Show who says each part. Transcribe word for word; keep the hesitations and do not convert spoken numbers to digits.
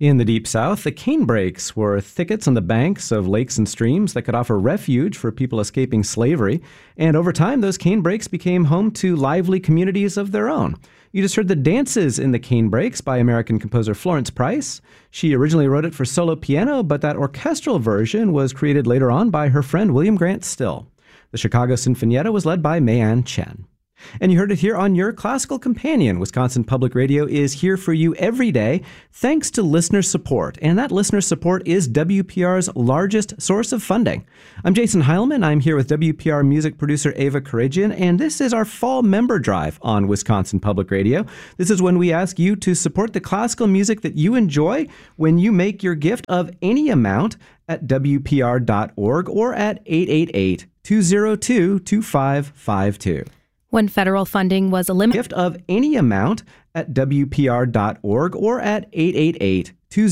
Speaker 1: In the Deep South, the canebrakes were thickets on the banks of lakes and streams that could offer refuge for people escaping slavery. And over time, those canebrakes became home to lively communities of their own. You just heard the dances in the canebrakes by American composer Florence Price. She originally wrote it for solo piano, but that orchestral version was created later on by her friend William Grant Still. The Chicago Sinfonietta was led by Mei-Ann Chen. And you heard it here on your Classical Companion. Wisconsin Public Radio is here for you every day, thanks to listener support. And that listener support is W P R's largest source of funding. I'm Jason Heilman. I'm here with W P R music producer Ava Karajian, and this is our fall member drive on Wisconsin Public Radio. This is when we ask you to support the classical music that you enjoy when you make your gift of any amount at W P R dot org or at eight eight eight, two zero two, two five five two.
Speaker 2: When federal funding was eliminated,
Speaker 1: Gift of any amount at W P R dot org or at eight eight eight, two zero two,